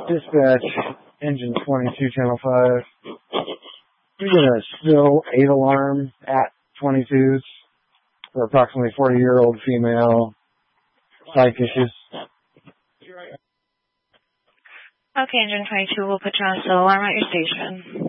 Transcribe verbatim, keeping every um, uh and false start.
Dispatch, engine twenty-two, channel five. We get a still eight alarm at twenty-twos for approximately forty-year-old female, psych issues. Okay, engine twenty-two, we'll put you on still alarm at your station.